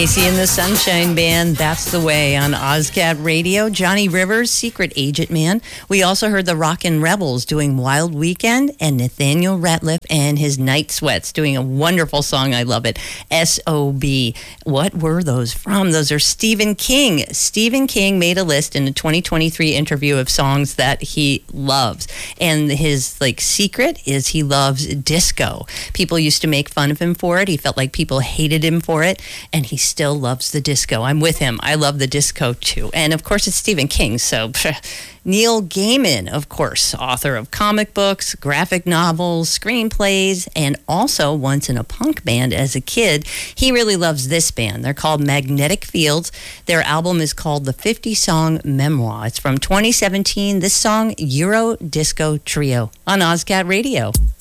Casey and the Sunshine Band, That's the Way on Ozcat Radio. Johnny Rivers, Secret Agent Man. We also heard the Rockin' Rebels doing Wild Weekend, and Nathaniel Ratliff and his Night Sweats doing a wonderful song. I love it. S.O.B. What were those from? Those are Stephen King. Stephen King made a list in a 2023 interview of songs that he loves. And his secret is he loves disco. People used to make fun of him for it. He felt like people hated him for it. And he still loves the disco. I'm with him. I love the disco too. And of course, it's Stephen King. So Neil Gaiman, of course, author of comic books, graphic novels, screenplays, and also once in a punk band as a kid. He really loves this band. They're called Magnetic Fields. Their album is called The 50 Song Memoir. It's from 2017. This song, Euro Disco Trio on Ozcat Radio.